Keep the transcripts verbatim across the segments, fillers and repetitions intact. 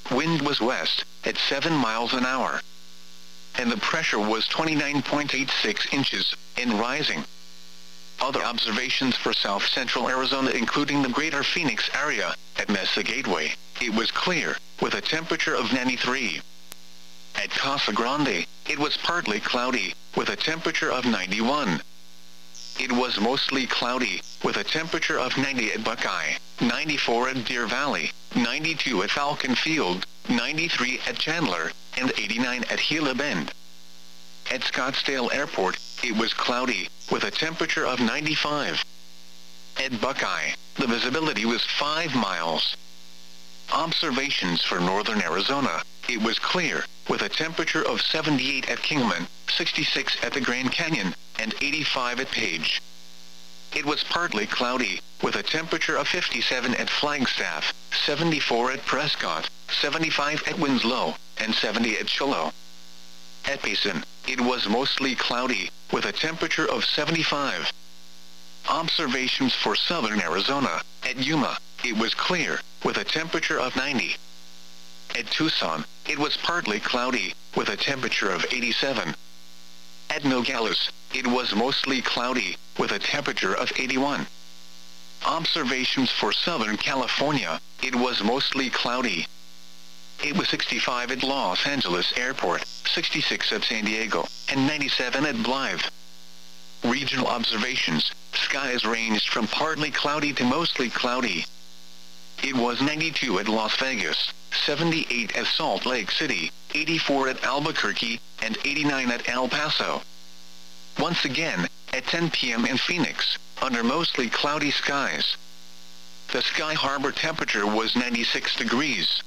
Wind was west, at seven miles an hour. And the pressure was twenty-nine point eight six inches, and rising. Other observations for south central Arizona including the greater Phoenix area, at Mesa Gateway, it was clear, with a temperature of ninety-three. At Casa Grande, it was partly cloudy, with a temperature of ninety-one. It was mostly cloudy, with a temperature of ninety at Buckeye, ninety-four at Deer Valley, ninety-two at Falcon Field, ninety-three at Chandler, and eighty-nine at Gila Bend. At Scottsdale Airport, it was cloudy, with a temperature of ninety-five. At Buckeye, the visibility was five miles. Observations for northern Arizona, it was clear, with a temperature of seventy-eight at Kingman, sixty-six at the Grand Canyon, and eighty-five at Page. It was partly cloudy, with a temperature of fifty-seven at Flagstaff, seventy-four at Prescott, seventy-five at Winslow, and seventy at Shiloh. At Payson, it was mostly cloudy, with a temperature of seventy-five. Observations for southern Arizona, at Yuma, it was clear, with a temperature of ninety. At Tucson, it was partly cloudy, with a temperature of eighty-seven. At Nogales, it was mostly cloudy, with a temperature of eighty-one. Observations for Southern California, it was mostly cloudy. It was sixty-five at Los Angeles Airport, sixty-six at San Diego, and ninety-seven at Blythe. Regional observations, skies ranged from partly cloudy to mostly cloudy. It was ninety-two at Las Vegas, seventy-eight at Salt Lake City, eighty-four at Albuquerque, and eighty-nine at El Paso. Once again, at ten p m in Phoenix, under mostly cloudy skies. The Sky Harbor temperature was ninety-six degrees.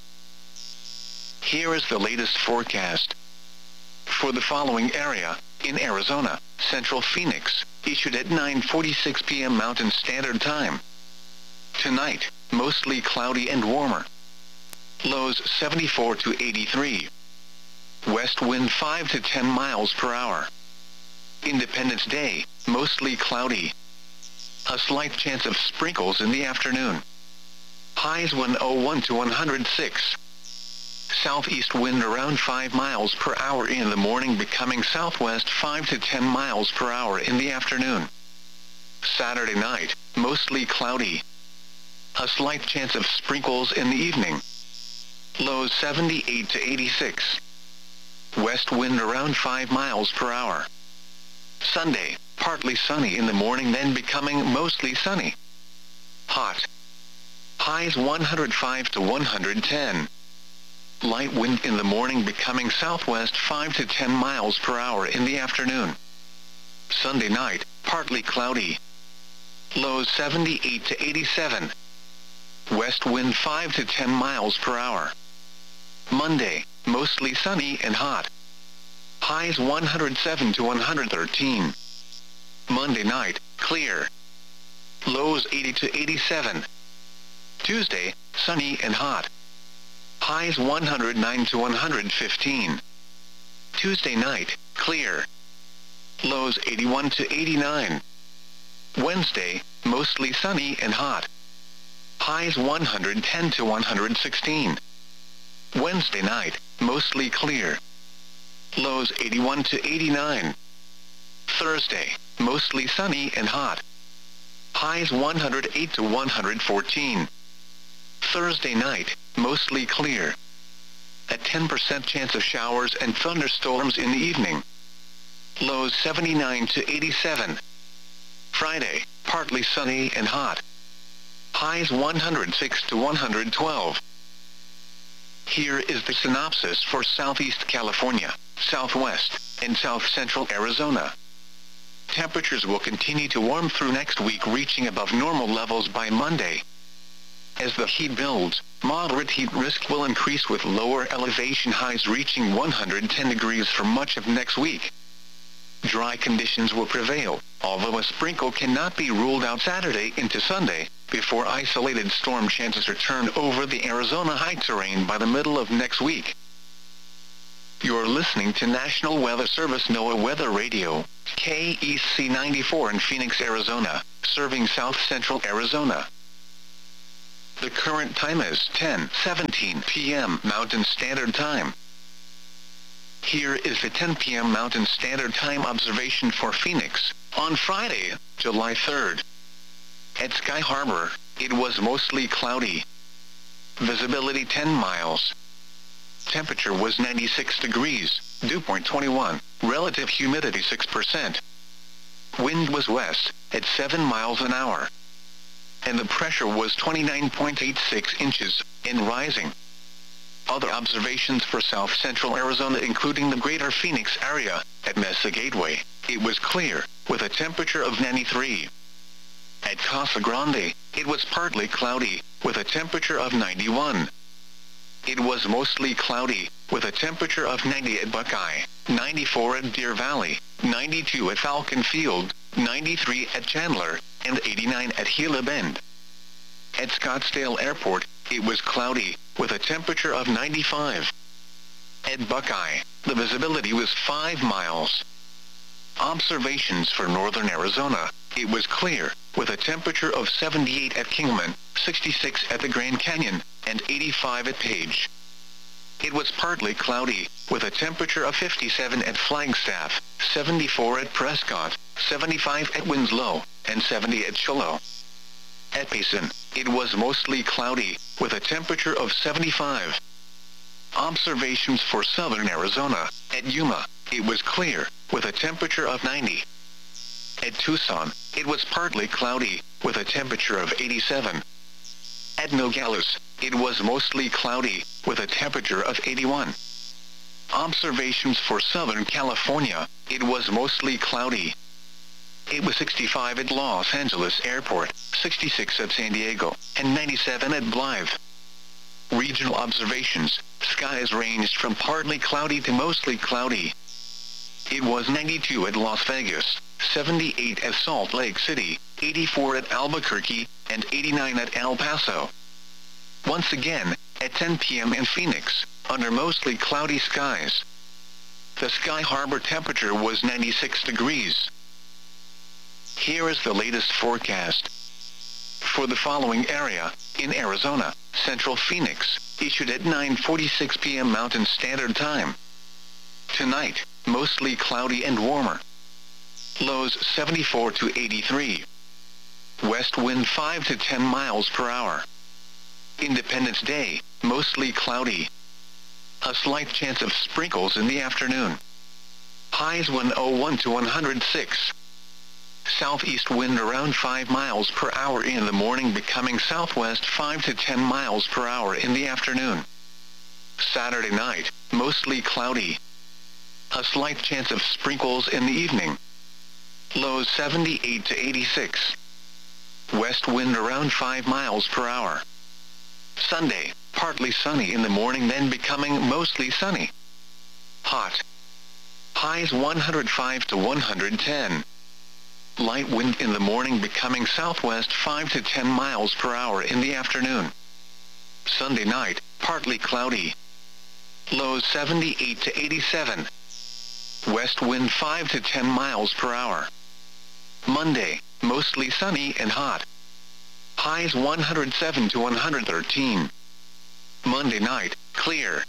Here is the latest forecast. For the following area, in Arizona, Central Phoenix, issued at nine forty-six p m Mountain Standard Time. Tonight, mostly cloudy and warmer. Lows seventy-four to eighty-three. West wind five to ten miles per hour. Independence Day, mostly cloudy. A slight chance of sprinkles in the afternoon. Highs one oh one to one hundred six. Southeast wind around five miles per hour in the morning, becoming southwest five to ten miles per hour in the afternoon. Saturday night, mostly cloudy. A slight chance of sprinkles in the evening. Lows seventy-eight to eighty-six. West wind around five miles per hour. Sunday, partly sunny in the morning, then becoming mostly sunny. Hot. Highs one hundred five to one hundred ten. Light wind in the morning, becoming southwest five to ten miles per hour in the afternoon. Sunday night, partly cloudy. Lows seventy-eight to eighty-seven. West wind five to ten miles per hour. Monday, mostly sunny and hot. Highs one hundred seven to one hundred thirteen. Monday night, clear. Lows eighty to eighty-seven. Tuesday, sunny and hot. Highs one hundred nine to one hundred fifteen. Tuesday night, clear. Lows eighty-one to eighty-nine. Wednesday, mostly sunny and hot. Highs one hundred ten to one hundred sixteen. Wednesday night, mostly clear. Lows eighty-one to eighty-nine. Thursday, mostly sunny and hot. Highs one hundred eight to one hundred fourteen. Thursday night, mostly clear. A ten percent chance of showers and thunderstorms in the evening. Lows seventy-nine to eighty-seven. Friday, partly sunny and hot. Highs one hundred six to one hundred twelve. Here is the synopsis for Southeast California, Southwest, and South Central Arizona. Temperatures will continue to warm through next week, reaching above normal levels by Monday. As the heat builds, moderate heat risk will increase, with lower elevation highs reaching one hundred ten degrees for much of next week. Dry conditions will prevail, although a sprinkle cannot be ruled out Saturday into Sunday, before isolated storm chances return over the Arizona high terrain by the middle of next week. You're listening to National Weather Service NOAA Weather Radio, K E C ninety-four in Phoenix, Arizona, serving South Central Arizona. The current time is ten seventeen p m Mountain Standard Time. Here is the ten p m Mountain Standard Time observation for Phoenix, on Friday, July third. At Sky Harbor, it was mostly cloudy. Visibility ten miles. Temperature was ninety-six degrees, dew point twenty-one, relative humidity six percent. Wind was west, at seven miles an hour. And the pressure was twenty-nine point eight six inches, and rising. Other observations for south central Arizona including the greater Phoenix area, at Mesa Gateway, it was clear, with a temperature of ninety-three. At Casa Grande, it was partly cloudy, with a temperature of ninety-one. It was mostly cloudy, with a temperature of ninety at Buckeye, ninety-four at Deer Valley, ninety-two at Falcon Field, ninety-three at Chandler, and eighty-nine at Gila Bend. At Scottsdale Airport, it was cloudy, with a temperature of ninety-five. At Buckeye, the visibility was five miles. Observations for northern Arizona, it was clear, with a temperature of seventy-eight at Kingman, sixty-six at the Grand Canyon, and eighty-five at Page. It was partly cloudy, with a temperature of fifty-seven at Flagstaff, seventy-four at Prescott, seventy-five at Winslow, and seventy at Shiloh. At Payson, it was mostly cloudy, with a temperature of seventy-five. Observations for southern Arizona, at Yuma, it was clear, with a temperature of ninety. At Tucson, it was partly cloudy, with a temperature of eighty-seven. At Nogales, it was mostly cloudy, with a temperature of eighty-one. Observations for Southern California, it was mostly cloudy. It was sixty-five at Los Angeles Airport, sixty-six at San Diego, and ninety-seven at Blythe. Regional observations, skies ranged from partly cloudy to mostly cloudy. It was ninety-two at Las Vegas, seventy-eight at Salt Lake City, eighty-four at Albuquerque, and eighty-nine at El Paso. Once again, at ten p m in Phoenix, under mostly cloudy skies. The Sky Harbor temperature was ninety-six degrees. Here is the latest forecast. For the following area, in Arizona, Central Phoenix, issued at nine forty-six p m Mountain Standard Time. Tonight, mostly cloudy and warmer. Lows seventy-four to eighty-three. West wind five to ten miles per hour. Independence Day, mostly cloudy. A slight chance of sprinkles in the afternoon. Highs one oh one to one hundred six. Southeast wind around five miles per hour in the morning, becoming southwest five to ten miles per hour in the afternoon. Saturday night, mostly cloudy. A slight chance of sprinkles in the evening. Lows seventy-eight to eighty-six. West wind around five miles per hour. Sunday, partly sunny in the morning, then becoming mostly sunny. Hot. Highs one hundred five to one hundred ten. Light wind in the morning, becoming southwest five to ten miles per hour in the afternoon. Sunday night, partly cloudy. Lows seventy-eight to eighty-seven. West wind five to ten miles per hour. Monday, mostly sunny and hot. Highs one hundred seven to one hundred thirteen. Monday night, clear.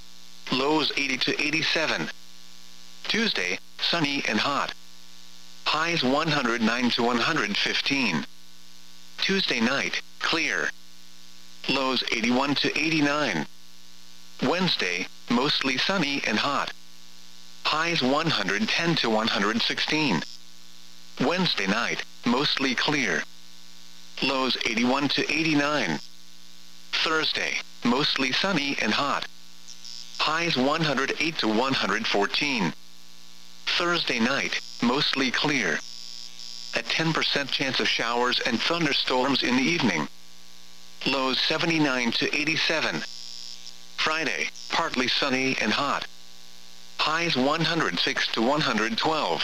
Lows eighty to eighty-seven. Tuesday, sunny and hot. Highs one hundred nine to one hundred fifteen. Tuesday night, clear. Lows eighty-one to eighty-nine. Wednesday, mostly sunny and hot. Highs one hundred ten to one hundred sixteen. Wednesday night, mostly clear. Lows eighty-one to eighty-nine. Thursday, mostly sunny and hot. Highs one hundred eight to one hundred fourteen. Thursday night, mostly clear. A ten percent chance of showers and thunderstorms in the evening. Lows seventy-nine to eighty-seven. Friday, partly sunny and hot. Highs one hundred six to one hundred twelve.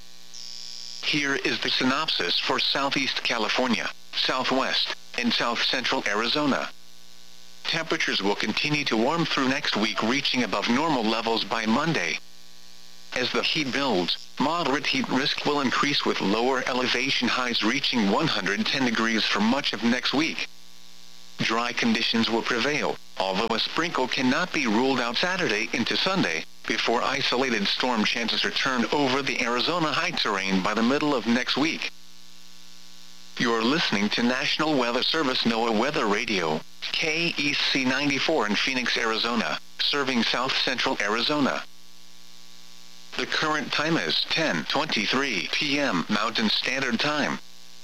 Here is the synopsis for Southeast California, Southwest, and South Central Arizona. Temperatures will continue to warm through next week, reaching above normal levels by Monday. As the heat builds, moderate heat risk will increase, with lower elevation highs reaching one hundred ten degrees for much of next week. dry conditions will prevail, although a sprinkle cannot be ruled out Saturday into Sunday, before isolated storm chances are turned over the Arizona high terrain by the middle of next week. You're listening to National Weather Service NOAA Weather Radio, K E C ninety-four in Phoenix, Arizona, serving south central Arizona. The current time is ten twenty-three p m Mountain Standard Time.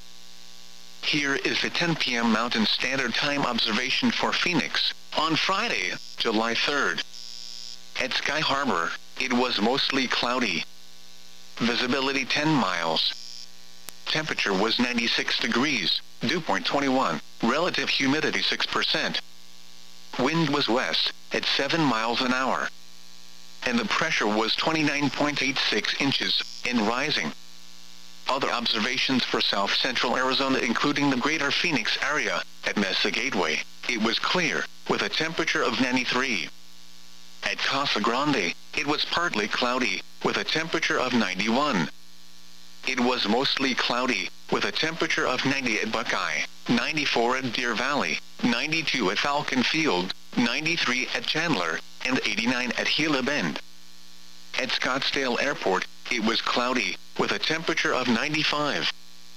Here is the ten p m Mountain Standard Time observation for Phoenix, on Friday, July third. At Sky Harbor, it was mostly cloudy. Visibility ten miles. Temperature was ninety-six degrees, dew point twenty-one, relative humidity six percent. Wind was west, at seven miles an hour. And the pressure was twenty-nine point eight six inches, and rising. Other observations for south central Arizona including the greater Phoenix area, at Mesa Gateway, it was clear, with a temperature of ninety-three. At Casa Grande, it was partly cloudy, with a temperature of ninety-one. It was mostly cloudy, with a temperature of ninety at Buckeye, ninety-four at Deer Valley, ninety-two at Falcon Field, ninety-three at Chandler, and eighty-nine at Gila Bend. At Scottsdale Airport, it was cloudy, with a temperature of ninety-five.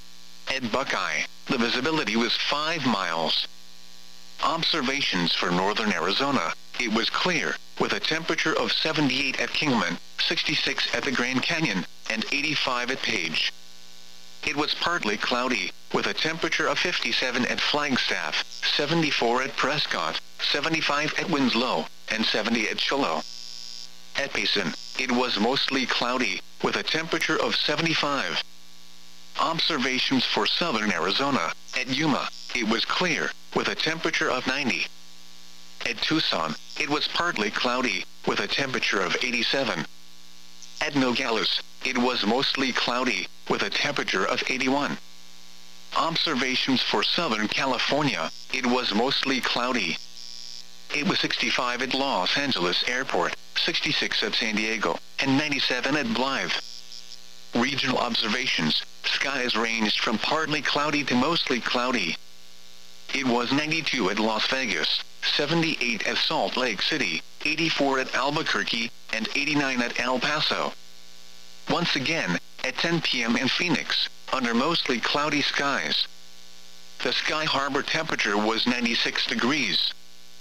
At Buckeye, the visibility was five miles. Observations for northern Arizona, it was clear, with a temperature of seventy-eight at Kingman, sixty-six at the Grand Canyon, and eighty-five at Page. It was partly cloudy, with a temperature of fifty-seven at Flagstaff, seventy-four at Prescott, seventy-five at Winslow, and seventy at Shiloh. At Payson, it was mostly cloudy, with a temperature of seventy-five. Observations for southern Arizona, at Yuma, it was clear, with a temperature of ninety. At Tucson, it was partly cloudy, with a temperature of eighty-seven. At Nogales, it was mostly cloudy, with a temperature of eighty-one. Observations for Southern California, it was mostly cloudy. It was sixty-five at Los Angeles Airport, sixty-six at San Diego, and ninety-seven at Blythe. Regional observations, skies ranged from partly cloudy to mostly cloudy. It was ninety-two at Las Vegas, seventy-eight at Salt Lake City, eighty-four at Albuquerque, and eighty-nine at El Paso. Once again, at ten p m in Phoenix, under mostly cloudy skies. The Sky Harbor temperature was ninety-six degrees.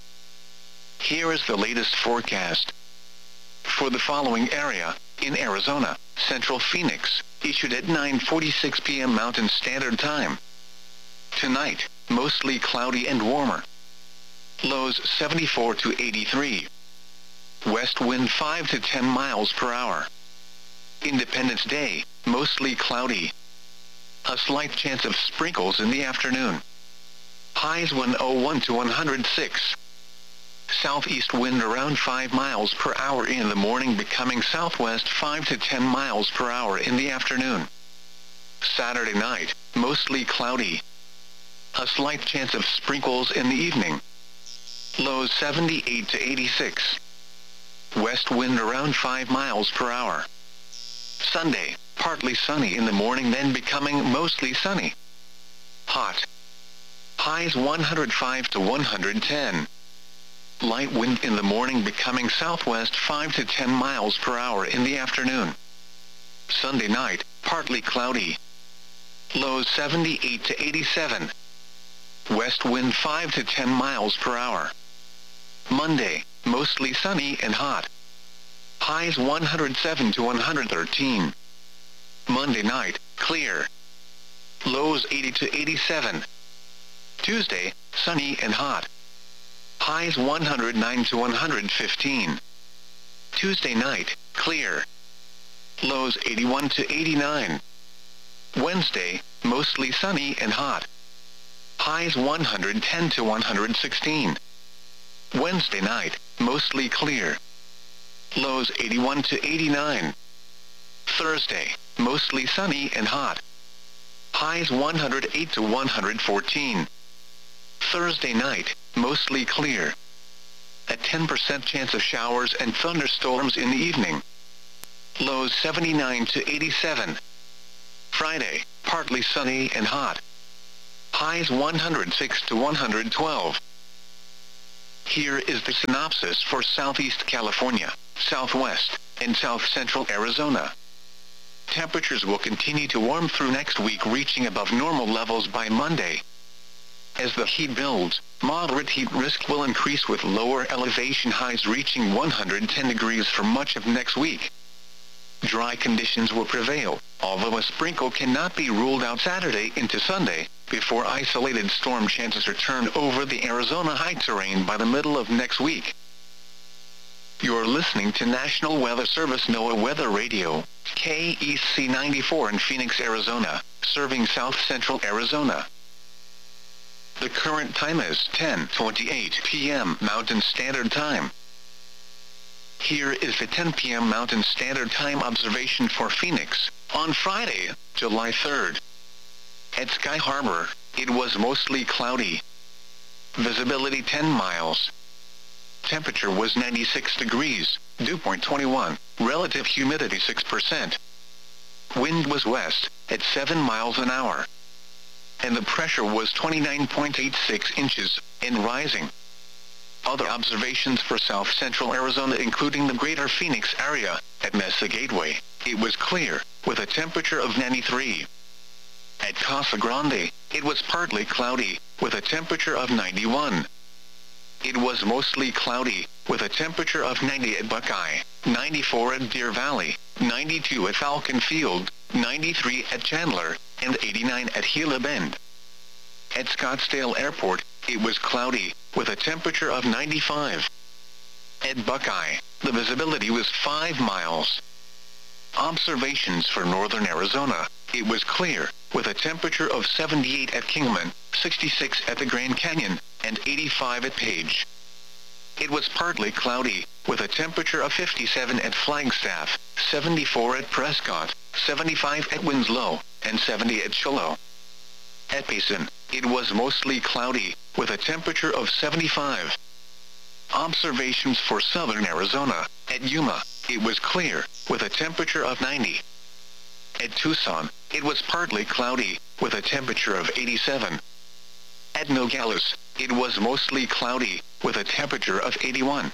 Here is the latest forecast. For the following area, in Arizona, Central Phoenix, issued at nine forty-six p m Mountain Standard Time. Tonight, mostly cloudy and warmer. Lows seventy-four to eighty-three. West wind five to ten miles per hour. Independence Day, mostly cloudy. A slight chance of sprinkles in the afternoon. Highs one oh one to one hundred six. Southeast wind around five miles per hour in the morning, becoming southwest five to ten miles per hour in the afternoon. Saturday night, mostly cloudy. A slight chance of sprinkles in the evening. Lows seventy-eight to eighty-six. West wind around five miles per hour. Sunday, partly sunny in the morning, then becoming mostly sunny. Hot. Highs one hundred five to one hundred ten. Light wind in the morning, becoming southwest five to ten miles per hour in the afternoon. Sunday night, partly cloudy. Lows seventy-eight to eighty-seven. West wind five to ten miles per hour. Monday, mostly sunny and hot. Highs one hundred seven to one hundred thirteen. Monday night, clear. Lows eighty to eighty-seven. Tuesday, sunny and hot. Highs one hundred nine to one hundred fifteen. Tuesday night, clear. Lows eighty-one to eighty-nine. Wednesday, mostly sunny and hot. Highs one hundred ten to one hundred sixteen. Wednesday night, mostly clear. Lows eighty-one to eighty-nine. Thursday, mostly sunny and hot. Highs one hundred eight to one hundred fourteen. Thursday night, mostly clear. A ten percent chance of showers and thunderstorms in the evening. Lows seventy-nine to eighty-seven. Friday, partly sunny and hot. highs one hundred six to one hundred twelve. Here is the synopsis for Southeast California, Southwest, and South Central Arizona. Temperatures will continue to warm through next week, reaching above normal levels by Monday. As the heat builds, moderate heat risk will increase with lower elevation highs reaching one hundred ten degrees for much of next week. Dry conditions will prevail, although a sprinkle cannot be ruled out Saturday into Sunday, before isolated storm chances return over the Arizona high terrain by the middle of next week. You're listening to National Weather Service NOAA Weather Radio, K E C ninety-four in Phoenix, Arizona, serving South Central Arizona. The current time is ten twenty-eight p m Mountain Standard Time. Here is the ten p m Mountain Standard Time observation for Phoenix, on Friday, July third. At Sky Harbor, it was mostly cloudy. Visibility ten miles. Temperature was ninety-six degrees, dew point twenty-one, relative humidity six percent. Wind was west, at seven miles an hour. And the pressure was twenty-nine point eight six inches, and rising. Other observations for South Central Arizona, including the greater Phoenix area, at Mesa Gateway, it was clear, with a temperature of ninety-three. At Casa Grande, it was partly cloudy, with a temperature of ninety-one. It was mostly cloudy, with a temperature of ninety at Buckeye, ninety-four at Deer Valley, ninety-two at Falcon Field, ninety-three at Chandler, and eighty-nine at Gila Bend. At Scottsdale Airport, it was cloudy, with a temperature of ninety-five. At Buckeye, the visibility was five miles. Observations for northern Arizona, it was clear, with a temperature of seventy-eight at Kingman, sixty-six at the Grand Canyon, and eighty-five at Page. It was partly cloudy, with a temperature of fifty-seven at Flagstaff, seventy-four at Prescott, seventy-five at Winslow, and seventy at Shiloh. At Payson, it was mostly cloudy, with a temperature of seventy-five. Observations for southern Arizona, at Yuma, it was clear, with a temperature of ninety. At Tucson, it was partly cloudy, with a temperature of eighty-seven. At Nogales, it was mostly cloudy, with a temperature of eighty-one.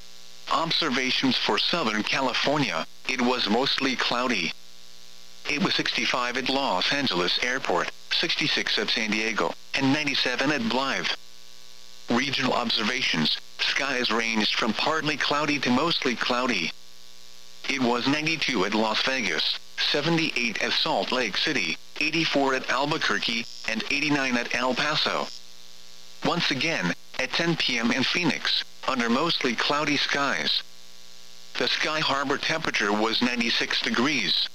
Observations for Southern California, it was mostly cloudy. It was sixty-five at Los Angeles Airport, sixty-six at San Diego, and ninety-seven at Blythe. Regional observations, skies ranged from partly cloudy to mostly cloudy. It was ninety-two at Las Vegas, seventy-eight at Salt Lake City, eighty-four at Albuquerque, and eighty-nine at El Paso. Once again, at ten p m in Phoenix, under mostly cloudy skies. The Sky Harbor temperature was ninety-six degrees.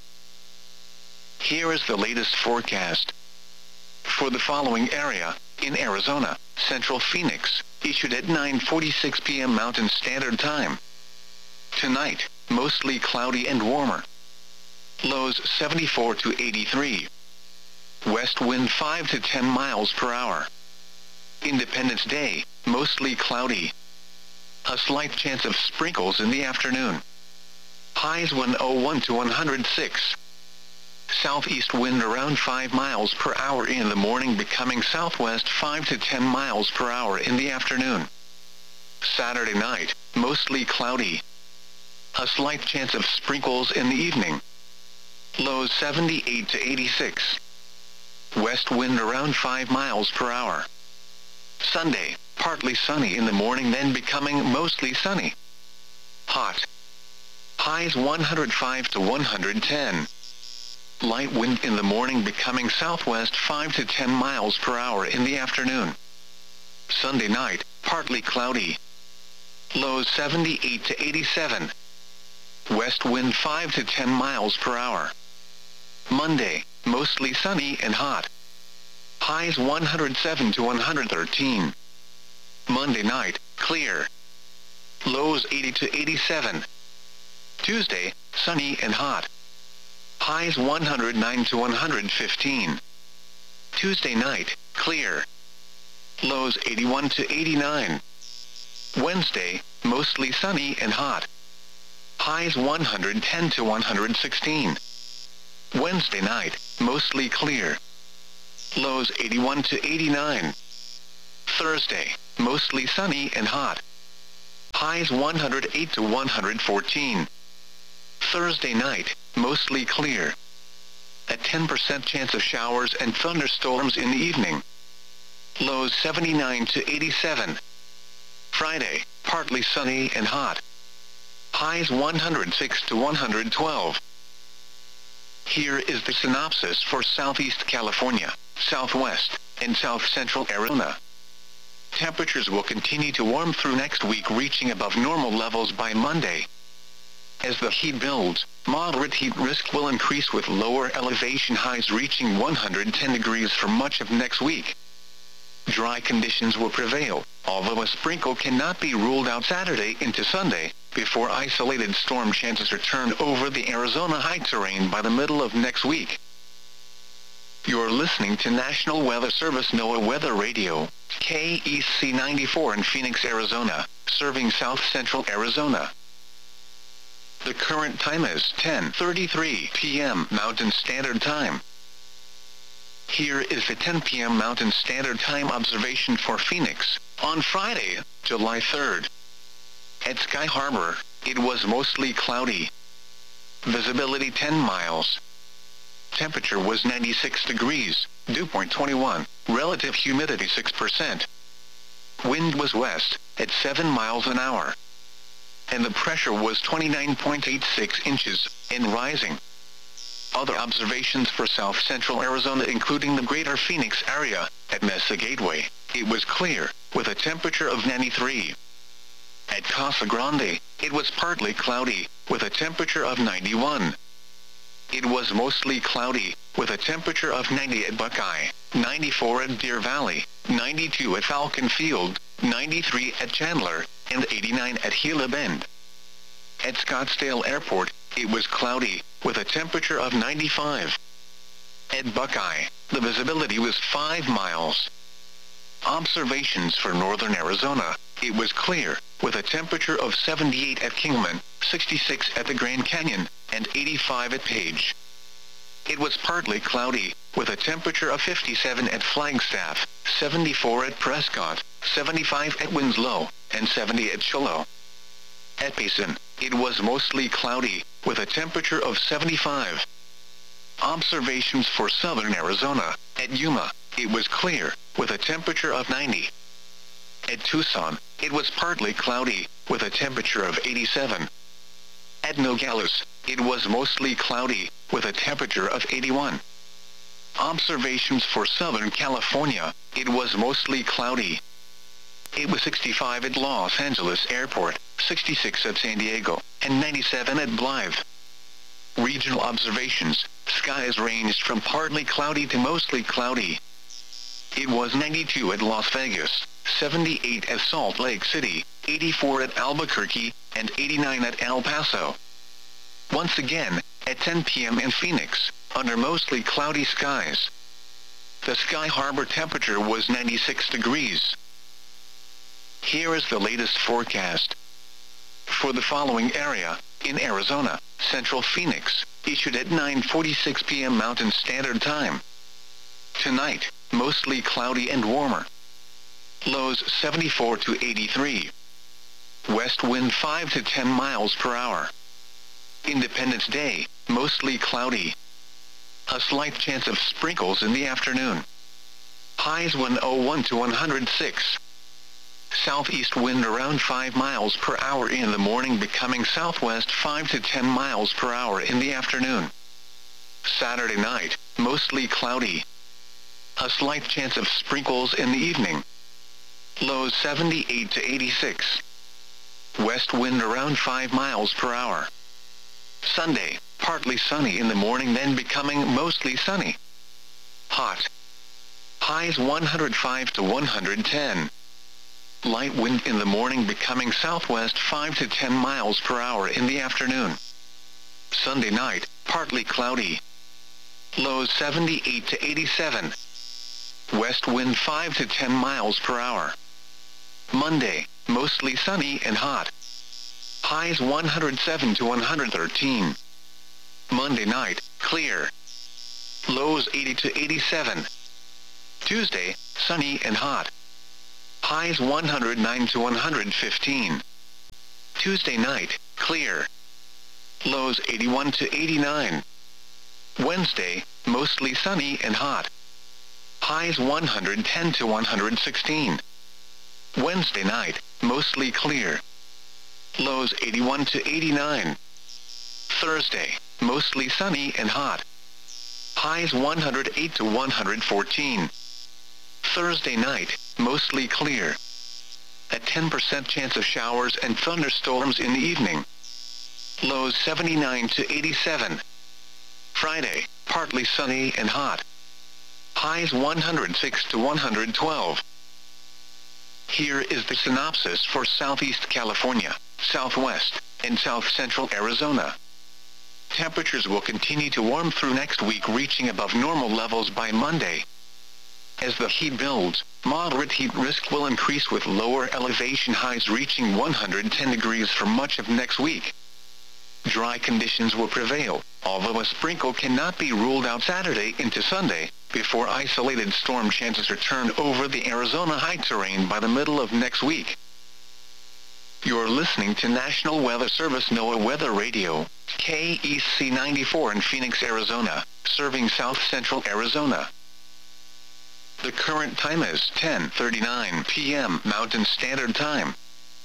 Here is the latest forecast. For the following area, in Arizona, Central Phoenix, issued at nine forty-six p m Mountain Standard Time. Tonight, mostly cloudy and warmer. Lows seventy-four to eighty-three. West wind five to ten miles per hour. Independence Day, mostly cloudy. A slight chance of sprinkles in the afternoon. Highs one oh one to one hundred six. Southeast wind around five miles per hour in the morning, becoming southwest five to ten miles per hour in the afternoon. Saturday night, mostly cloudy. A slight chance of sprinkles in the evening. Lows seventy-eight to eighty-six. West wind around five miles per hour. Sunday, partly sunny in the morning, then becoming mostly sunny. Hot. Highs one hundred five to one hundred ten. Light wind in the morning, becoming southwest five to ten miles per hour in the afternoon. Sunday night, partly cloudy. Lows seventy-eight to eighty-seven. West wind five to ten miles per hour. Monday, mostly sunny and hot. Highs one hundred seven to one hundred thirteen. Monday night, clear. Lows eighty to eighty-seven. Tuesday, sunny and hot. Highs one hundred nine to one hundred fifteen. Tuesday night, clear. Lows eighty-one to eighty-nine. Wednesday, mostly sunny and hot. Highs one hundred ten to one hundred sixteen. Wednesday night, mostly clear. Lows eighty-one to eighty-nine. Thursday, mostly sunny and hot. Highs one hundred eight to one hundred fourteen. Thursday night, mostly clear. A ten percent chance of showers and thunderstorms in the evening. Lows seventy-nine to eighty-seven. Friday, partly sunny and hot. Highs one hundred six to one hundred twelve. Here is the synopsis for Southeast California, Southwest, and South Central Arizona. Temperatures will continue to warm through next week, reaching above normal levels by Monday. As the heat builds, moderate heat risk will increase with lower elevation highs reaching one hundred ten degrees for much of next week. Dry conditions will prevail, although a sprinkle cannot be ruled out Saturday into Sunday, before isolated storm chances return over the Arizona high terrain by the middle of next week. You're listening to National Weather Service NOAA Weather Radio, K E C ninety-four in Phoenix, Arizona, serving South Central Arizona. The current time is ten thirty-three p m Mountain Standard Time. Here is the ten p m Mountain Standard Time observation for Phoenix, on Friday, July third. At Sky Harbor, it was mostly cloudy. Visibility ten miles. Temperature was ninety-six degrees, dew point twenty-one, relative humidity six percent. Wind was west, at seven miles an hour. And the pressure was twenty-nine point eight six inches, and rising. Other observations for South Central Arizona including the greater Phoenix area, at Mesa Gateway, it was clear, with a temperature of ninety-three. At Casa Grande, it was partly cloudy, with a temperature of ninety-one. It was mostly cloudy, with a temperature of ninety at Buckeye, ninety-four at Deer Valley, ninety-two at Falcon Field, ninety-three at Chandler, and eighty-nine at Gila Bend. At Scottsdale Airport, it was cloudy, with a temperature of ninety-five. At Buckeye, the visibility was five miles. Observations for northern Arizona, it was clear, with a temperature of seventy-eight at Kingman, sixty-six at the Grand Canyon, and eighty-five at Page. It was partly cloudy, with a temperature of fifty-seven at Flagstaff, seventy-four at Prescott, seventy-five at Winslow, and seventy at Shiloh. At Payson, it was mostly cloudy, with a temperature of seventy-five. Observations for southern Arizona, at Yuma, it was clear, with a temperature of ninety. At Tucson, it was partly cloudy, with a temperature of eighty-seven. At Nogales, it was mostly cloudy, with a temperature of eighty-one. Observations for Southern California, it was mostly cloudy. It was sixty-five at Los Angeles Airport, sixty-six at San Diego, and ninety-seven at Blythe. Regional observations, skies ranged from partly cloudy to mostly cloudy. It was ninety-two at Las Vegas, seventy-eight at Salt Lake City, eighty-four at Albuquerque, and eighty-nine at El Paso. Once again, at ten p m in Phoenix, under mostly cloudy skies. The Sky Harbor temperature was ninety-six degrees. Here is the latest forecast. For the following area, in Arizona, Central Phoenix, issued at nine forty-six p m Mountain Standard Time. Tonight, mostly cloudy and warmer. Lows seventy-four to eighty-three. West wind five to ten miles per hour. Independence Day, mostly cloudy. A slight chance of sprinkles in the afternoon. Highs one oh one to one hundred six. Southeast wind around five miles per hour in the morning, becoming southwest five to ten miles per hour in the afternoon. Saturday night, mostly cloudy. A slight chance of sprinkles in the evening. Lows seventy-eight to eighty-six. West wind around five miles per hour. Sunday, partly sunny in the morning, then becoming mostly sunny. Hot. Highs one hundred five to one hundred ten. Light wind in the morning, becoming southwest five to ten miles per hour in the afternoon. Sunday night, partly cloudy. Lows seventy-eight to eighty-seven. West wind five to ten miles per hour. Monday, mostly sunny and hot. Highs one hundred seven to one hundred thirteen. Monday night, clear. Lows eighty to eighty-seven. Tuesday, sunny and hot. Highs one hundred nine to one hundred fifteen. Tuesday night, clear. Lows eighty-one to eighty-nine. Wednesday, mostly sunny and hot. Highs one hundred ten to one hundred sixteen. Wednesday night, mostly clear. Lows eighty-one to eighty-nine. Thursday, mostly sunny and hot. Highs one hundred eight to one hundred fourteen. Thursday night, mostly clear. A ten percent chance of showers and thunderstorms in the evening. Lows seventy-nine to eighty-seven. Friday, partly sunny and hot. Highs one hundred six to one hundred twelve. Here is the synopsis for Southeast California, Southwest, and South Central Arizona. Temperatures will continue to warm through next week, reaching above normal levels by Monday. As the heat builds, moderate heat risk will increase with lower elevation highs reaching one hundred ten degrees for much of next week. Dry conditions will prevail, although a sprinkle cannot be ruled out Saturday into Sunday, before isolated storm chances return over the Arizona high terrain by the middle of next week. You're listening to National Weather Service NOAA Weather Radio, K E C ninety-four in Phoenix, Arizona, serving South Central Arizona. The current time is ten thirty-nine p m Mountain Standard Time.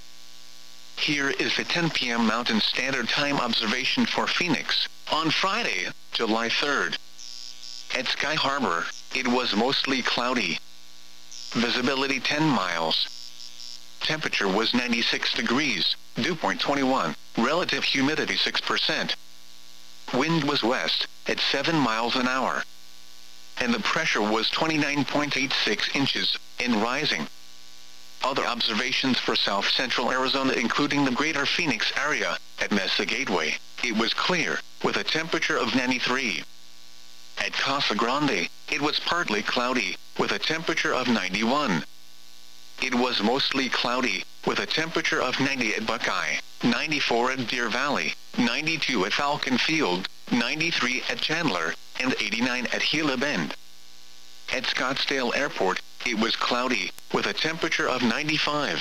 Here is the ten p m Mountain Standard Time observation for Phoenix, on Friday, July third. At Sky Harbor, it was mostly cloudy. Visibility ten miles. Temperature was ninety-six degrees, dew point twenty-one, relative humidity six percent. Wind was west, at seven miles an hour. And the pressure was twenty-nine point eight six inches, and rising. Other observations for South Central Arizona, including the greater Phoenix area, at Mesa Gateway, it was clear, with a temperature of ninety-three. At Casa Grande, it was partly cloudy, with a temperature of ninety-one. It was mostly cloudy, with a temperature of ninety at Buckeye, ninety-four at Deer Valley, ninety-two at Falcon Field, ninety-three at Chandler, and eighty-nine at Gila Bend. At Scottsdale Airport, it was cloudy, with a temperature of ninety-five.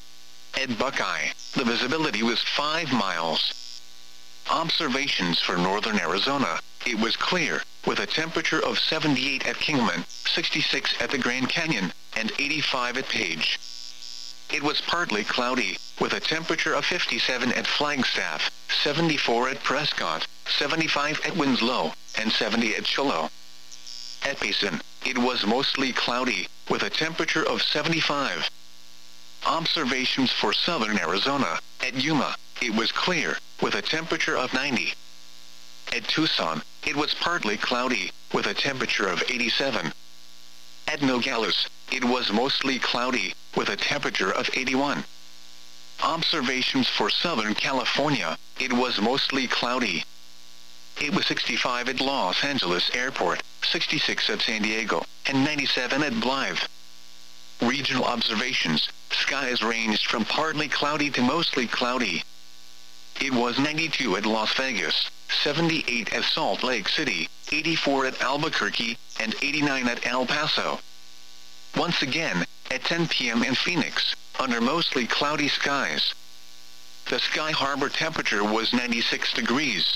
At Buckeye, the visibility was five miles. Observations for northern Arizona, it was clear, with a temperature of seventy-eight at Kingman, sixty-six at the Grand Canyon, and eighty-five at Page. It was partly cloudy, with a temperature of fifty-seven at Flagstaff, seventy-four at Prescott, seventy-five at Winslow, and seventy at Shiloh. At Payson, it was mostly cloudy, with a temperature of seventy-five. Observations for southern Arizona, at Yuma, it was clear, with a temperature of ninety. At Tucson, it was partly cloudy, with a temperature of eighty-seven. At Nogales, it was mostly cloudy, with a temperature of eighty-one. Observations for Southern California, it was mostly cloudy. It was sixty-five at Los Angeles Airport, sixty-six at San Diego, and ninety-seven at Blythe. Regional observations, skies ranged from partly cloudy to mostly cloudy. It was ninety-two at Las Vegas, seventy-eight at Salt Lake City, eighty-four at Albuquerque, and eighty-nine at El Paso. Once again, at ten p m in Phoenix, under mostly cloudy skies. The Sky Harbor temperature was ninety-six degrees.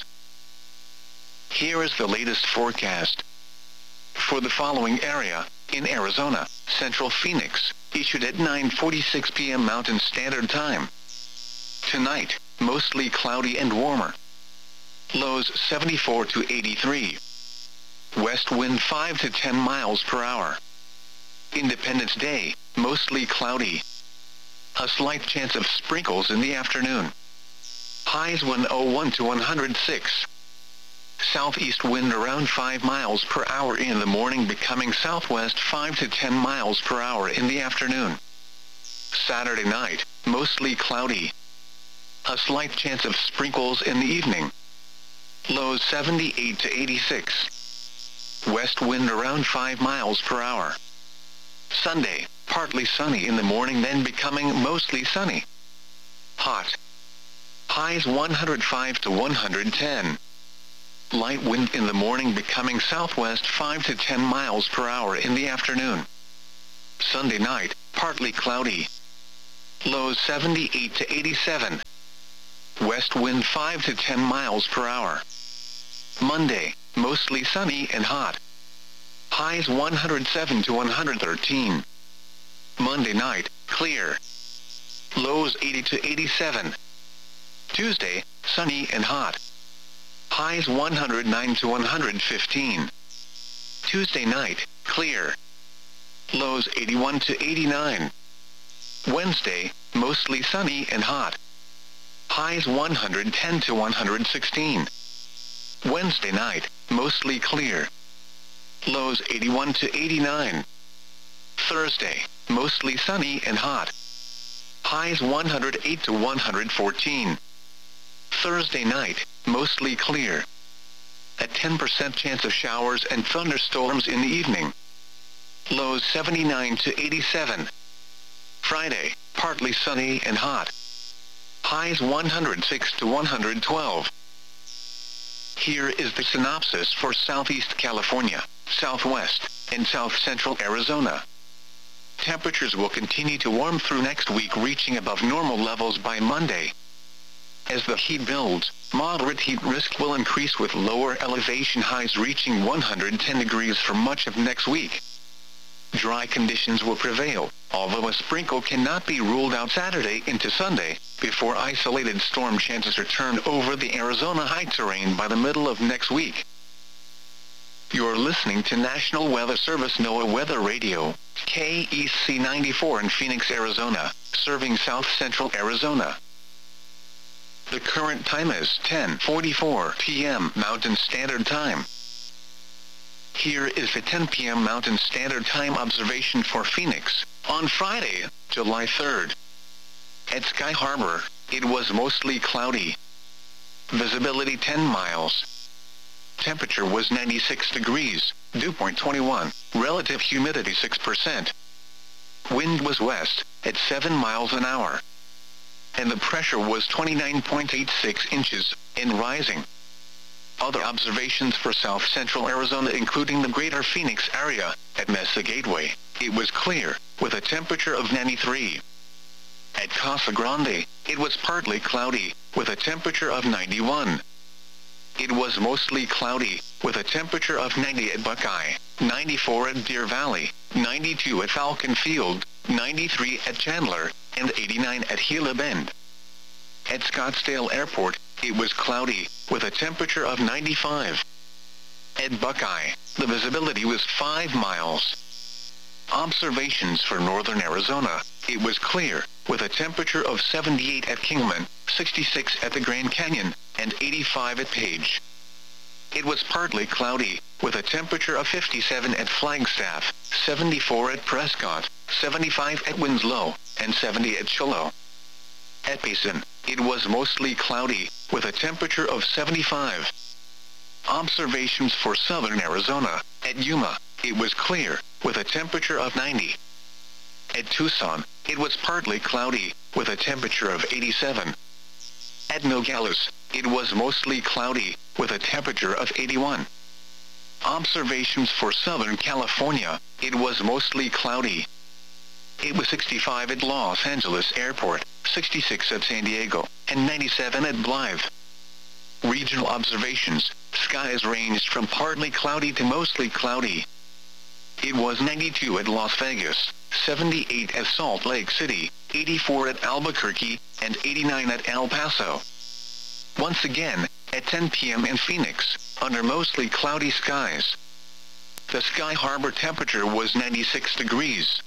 Here is the latest forecast. For the following area, in Arizona, Central Phoenix, issued at nine forty-six p m Mountain Standard Time. Tonight, mostly cloudy and warmer. Lows seventy-four to eighty-three. West wind five to ten miles per hour. Independence Day, mostly cloudy. A slight chance of sprinkles in the afternoon. Highs one oh one to one hundred six. Southeast wind around five miles per hour in the morning, becoming southwest five to ten miles per hour in the afternoon. Saturday night, mostly cloudy. A slight chance of sprinkles in the evening. Lows seventy-eight to eighty-six. West wind around five miles per hour. Sunday, partly sunny in the morning, then becoming mostly sunny. Hot. Highs one hundred five to one hundred ten. Light wind in the morning becoming southwest five to ten miles per hour in the afternoon. Sunday night, partly cloudy. Lows seventy-eight to eighty-seven. West wind five to ten miles per hour. Monday, mostly sunny and hot. Highs one hundred seven to one hundred thirteen. Monday night, clear. Lows eighty to eighty-seven. Tuesday, sunny and hot. Highs one hundred nine to one hundred fifteen. Tuesday night, clear. Lows eighty-one to eighty-nine. Wednesday, mostly sunny and hot. Highs one hundred ten to one hundred sixteen. Wednesday night, mostly clear. Lows eighty-one to eighty-nine. Thursday, mostly sunny and hot. Highs one hundred eight to one hundred fourteen. Thursday night, mostly clear. A ten percent chance of showers and thunderstorms in the evening. Lows seventy-nine to eighty-seven. Friday, partly sunny and hot. Highs one hundred six to one hundred twelve. Here is the synopsis for Southeast California, Southwest, and South Central Arizona. Temperatures will continue to warm through next week, reaching above normal levels by Monday. As the heat builds, moderate heat risk will increase with lower elevation highs reaching one hundred ten degrees for much of next week. Dry conditions will prevail, although a sprinkle cannot be ruled out Saturday into Sunday, before isolated storm chances return over the Arizona high terrain by the middle of next week. You're listening to National Weather Service NOAA Weather Radio, K E C ninety-four in Phoenix, Arizona, serving South Central Arizona. The current time is ten forty-four p m Mountain Standard Time. Here is the ten p m Mountain Standard Time observation for Phoenix, on Friday, July third. At Sky Harbor, it was mostly cloudy. Visibility ten miles. Temperature was ninety-six degrees, dew point twenty-one, relative humidity six percent. Wind was west, at seven miles an hour. And the pressure was twenty-nine point eight six inches, and rising. Other observations for South Central Arizona including the greater Phoenix area, at Mesa Gateway, it was clear, with a temperature of ninety-three. At Casa Grande, it was partly cloudy, with a temperature of ninety-one. It was mostly cloudy, with a temperature of ninety at Buckeye, ninety-four at Deer Valley, ninety-two at Falcon Field, ninety-three at Chandler, and eighty-nine at Gila Bend. At Scottsdale Airport, it was cloudy, with a temperature of ninety-five. At Buckeye, the visibility was five miles. Observations for northern Arizona, it was clear, with a temperature of seventy-eight at Kingman, sixty-six at the Grand Canyon, and eighty-five at Page. It was partly cloudy, with a temperature of fifty-seven at Flagstaff, seventy-four at Prescott, seventy-five at Winslow, and seventy at Shiloh. At Payson, it was mostly cloudy, with a temperature of seventy-five. Observations for southern Arizona, at Yuma, it was clear, with a temperature of ninety. At Tucson, it was partly cloudy, with a temperature of eighty-seven. At Nogales, it was mostly cloudy, with a temperature of eighty-one. Observations for Southern California, it was mostly cloudy. It was sixty-five at Los Angeles Airport, sixty-six at San Diego, and ninety-seven at Blythe. Regional observations, skies ranged from partly cloudy to mostly cloudy. It was ninety-two at Las Vegas, seventy-eight at Salt Lake City, eighty-four at Albuquerque, and eighty-nine at El Paso. Once again, at ten p m in Phoenix, under mostly cloudy skies. The Sky Harbor temperature was ninety-six degrees.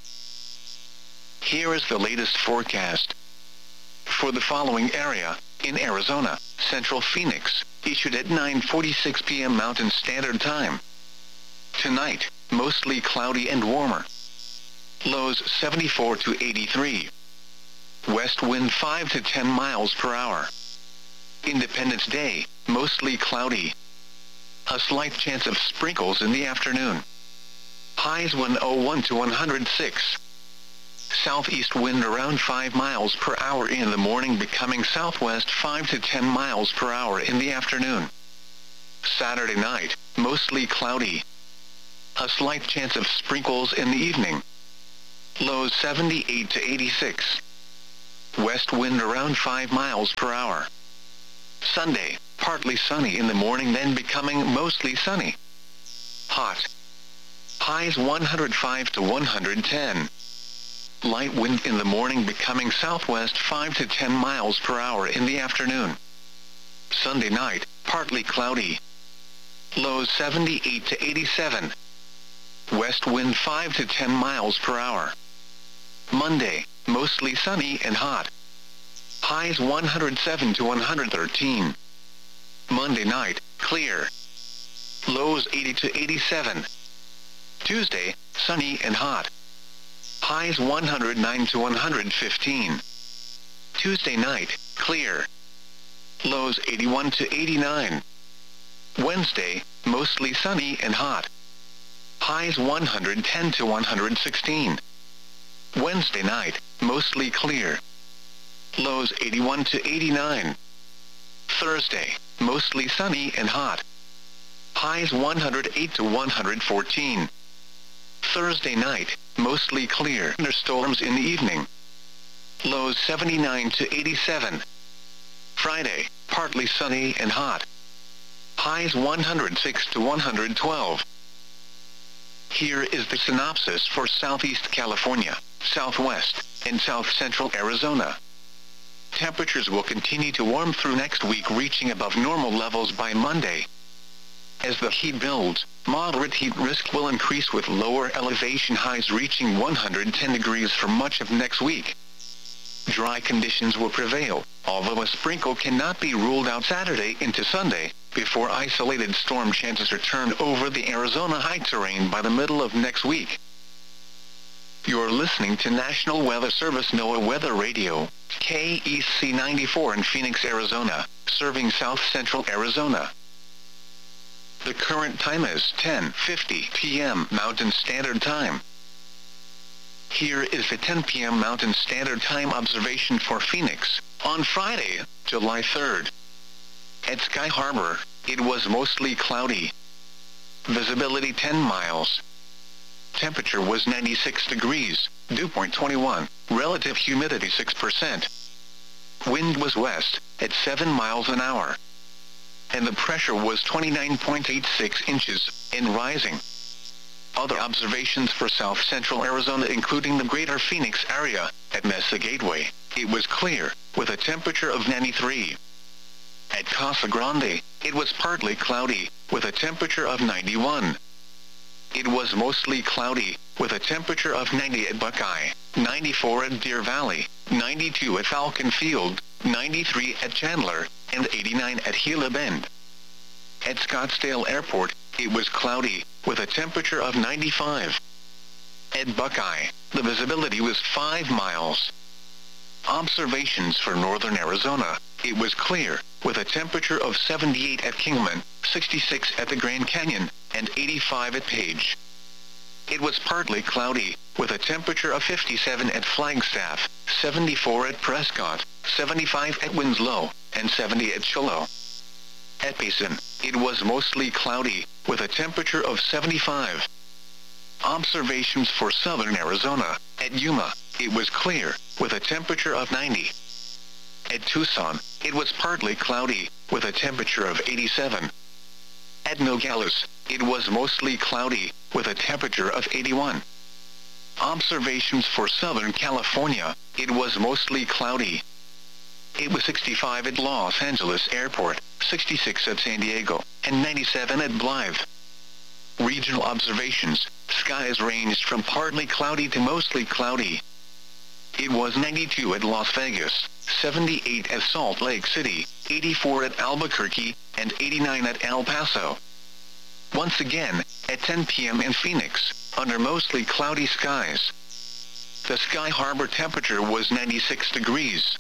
Here is the latest forecast. For the following area, in Arizona, Central Phoenix, issued at nine forty-six p m Mountain Standard Time. Tonight, mostly cloudy and warmer. Lows seventy-four to eighty-three. West wind five to ten miles per hour. Independence Day, mostly cloudy. A slight chance of sprinkles in the afternoon. Highs one oh one to one hundred six. Southeast wind around five miles per hour in the morning, becoming southwest five to ten miles per hour in the afternoon. Saturday night, mostly cloudy. A slight chance of sprinkles in the evening. Lows seventy-eight to eighty-six. West wind around five miles per hour. Sunday, partly sunny in the morning, then becoming mostly sunny. Hot. Highs one hundred five to one hundred ten. Light wind in the morning, becoming southwest five to ten miles per hour in the afternoon. Sunday night, partly cloudy. Lows seventy-eight to eighty-seven. West wind five to ten miles per hour. Monday, mostly sunny and hot. Highs one hundred seven to one hundred thirteen. Monday night, clear. Lows eighty to eighty-seven. Tuesday, sunny and hot. Highs one hundred nine to one hundred fifteen. Tuesday night, clear. Lows eighty-one to eighty-nine. Wednesday, mostly sunny and hot. Highs one hundred ten to one hundred sixteen. Wednesday night, mostly clear. Lows eighty-one to eighty-nine. Thursday, mostly sunny and hot. Highs one hundred eight to one hundred fourteen. Thursday night, mostly clear. Thunderstorms in the evening. Lows seventy-nine to eighty-seven. Friday, partly sunny and hot. Highs one hundred six to one hundred twelve. Here is the synopsis for Southeast California, Southwest, and South Central Arizona. Temperatures will continue to warm through next week, reaching above normal levels by Monday. As the heat builds, moderate heat risk will increase, with lower elevation highs reaching one hundred ten degrees for much of next week. Dry conditions will prevail, although a sprinkle cannot be ruled out Saturday into Sunday, before isolated storm chances return over the Arizona high terrain by the middle of next week. You're listening to National Weather Service NOAA Weather Radio, K E C ninety-four in Phoenix, Arizona, serving South Central Arizona. The current time is ten fifty p m Mountain Standard Time. Here is the ten p m Mountain Standard Time observation for Phoenix, on Friday, July third. At Sky Harbor, it was mostly cloudy. Visibility ten miles. Temperature was ninety-six degrees, dew point twenty-one, relative humidity six percent. Wind was west, at seven miles an hour. And the pressure was twenty-nine point eight six inches, and rising. Other observations for South Central Arizona, including the greater Phoenix area, at Mesa Gateway, it was clear, with a temperature of ninety-three. At Casa Grande, it was partly cloudy, with a temperature of ninety-one. It was mostly cloudy, with a temperature of ninety at Buckeye, ninety-four at Deer Valley, ninety-two at Falcon Field, ninety-three at Chandler, and eighty-nine at Gila Bend. At Scottsdale Airport, it was cloudy, with a temperature of ninety-five. At Buckeye, the visibility was five miles. Observations for northern Arizona, it was clear, with a temperature of seventy-eight at Kingman, sixty-six at the Grand Canyon, and eighty-five at Page. It was partly cloudy, with a temperature of fifty-seven at Flagstaff, seventy-four at Prescott, seventy-five at Winslow, and seventy at Shiloh. At Payson, it was mostly cloudy, with a temperature of seventy-five. Observations for southern Arizona, at Yuma, it was clear, with a temperature of ninety. At Tucson, it was partly cloudy, with a temperature of eighty-seven. At Nogales, it was mostly cloudy, with a temperature of eighty-one. Observations for Southern California, it was mostly cloudy. It was sixty-five at Los Angeles Airport, sixty-six at San Diego, and ninety-seven at Blythe. Regional observations, skies ranged from partly cloudy to mostly cloudy. It was ninety-two at Las Vegas, seventy-eight at Salt Lake City, eighty-four at Albuquerque, and eighty-nine at El Paso. Once again, at ten p m in Phoenix, under mostly cloudy skies. The Sky Harbor temperature was ninety-six degrees.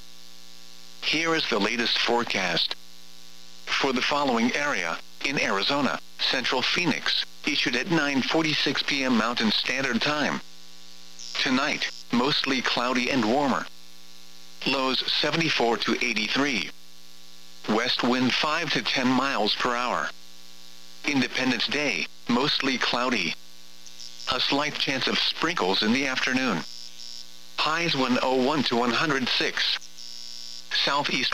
Here is the latest forecast. For the following area, in Arizona, Central Phoenix, issued at nine forty-six p m Mountain Standard Time. Tonight, mostly cloudy and warmer. Lows seventy-four to eighty-three. west wind five to ten miles per hour. Independence Day, mostly cloudy. A slight chance of sprinkles in the afternoon. Highs one oh one to one hundred six. Southeast